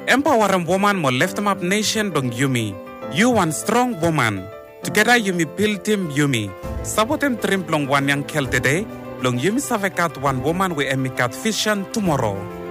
Empower woman mo lift up nation dong Yumi. You one strong woman. Together Yumi build team Yumi. Sabotem trimplong one yang kel today. Long Yumi savekat one woman we emikat vision tomorrow.